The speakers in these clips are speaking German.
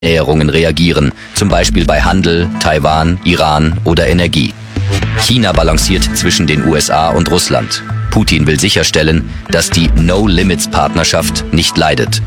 Näherungen reagieren, zum Beispiel bei Handel, Taiwan, Iran oder Energie. China balanciert zwischen den USA und Russland. Putin will sicherstellen, dass die No-Limits-Partnerschaft nicht leidet.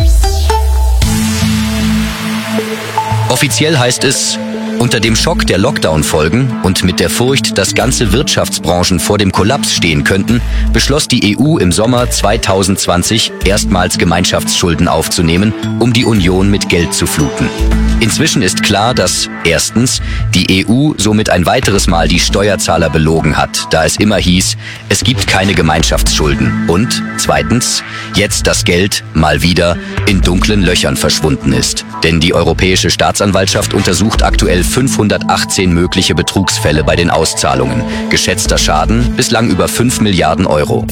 Offiziell heißt es, unter dem Schock der Lockdown-Folgen und mit der Furcht, dass ganze Wirtschaftsbranchen vor dem Kollaps stehen könnten, beschloss die EU im Sommer 2020 erstmals Gemeinschaftsschulden aufzunehmen, um die Union mit Geld zu fluten. Inzwischen ist klar, dass erstens die EU somit ein weiteres Mal die Steuerzahler belogen hat, da es immer hieß, es gibt keine Gemeinschaftsschulden. Und zweitens, jetzt das Geld mal wieder in dunklen Löchern verschwunden ist. Denn die Europäische Staatsanwaltschaft untersucht aktuell 518 mögliche Betrugsfälle bei den Auszahlungen. Geschätzter Schaden bislang über 5 Milliarden Euro.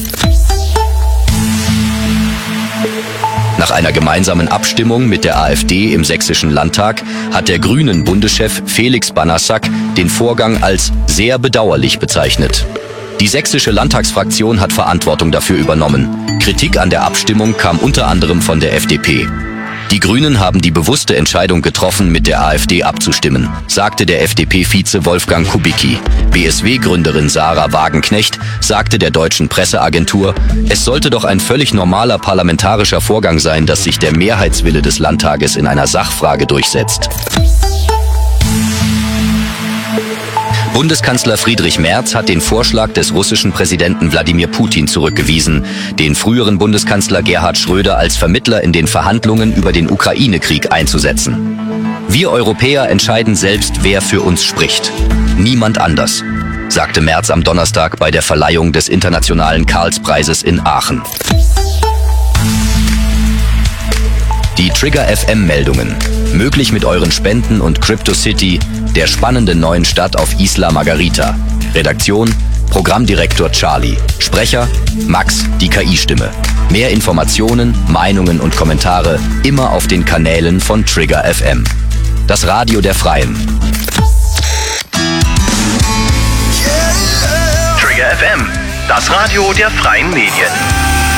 Nach einer gemeinsamen Abstimmung mit der AfD im Sächsischen Landtag hat der Grünen-Bundeschef Felix Banassack den Vorgang als sehr bedauerlich bezeichnet. Die sächsische Landtagsfraktion hat Verantwortung dafür übernommen. Kritik an der Abstimmung kam unter anderem von der FDP. Die Grünen haben die bewusste Entscheidung getroffen, mit der AfD abzustimmen, sagte der FDP-Vize Wolfgang Kubicki. BSW-Gründerin Sarah Wagenknecht sagte der deutschen Presseagentur, es sollte doch ein völlig normaler parlamentarischer Vorgang sein, dass sich der Mehrheitswille des Landtages in einer Sachfrage durchsetzt. Bundeskanzler Friedrich Merz hat den Vorschlag des russischen Präsidenten Wladimir Putin zurückgewiesen, den früheren Bundeskanzler Gerhard Schröder als Vermittler in den Verhandlungen über den Ukraine-Krieg einzusetzen. Wir Europäer entscheiden selbst, wer für uns spricht. Niemand anders, sagte Merz am Donnerstag bei der Verleihung des Internationalen Karlspreises in Aachen. Die Trigger FM-Meldungen. Möglich mit euren Spenden und CryptoCity, der spannenden neuen Stadt auf Isla Margarita. Redaktion, Programmdirektor Charlie. Sprecher, Max, die KI-Stimme. Mehr Informationen, Meinungen und Kommentare immer auf den Kanälen von Trigger FM. Das Radio der Freien. Trigger FM, das Radio der Freien Medien.